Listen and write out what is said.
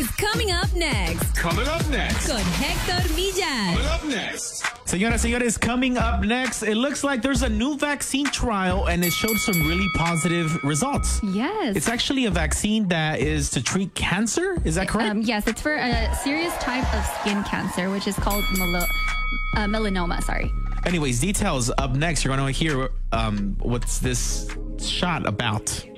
is coming up next. Coming up next. Con Hector Villar. Coming up next. Señoras, señores, coming up next, it looks like there's a new vaccine trial and it showed some really positive results. Yes. It's actually a vaccine that is to treat cancer. Is that correct? Yes, it's for a serious type of skin cancer, which is called melanoma. Anyways, details up next. You're going to hear what's this shot about.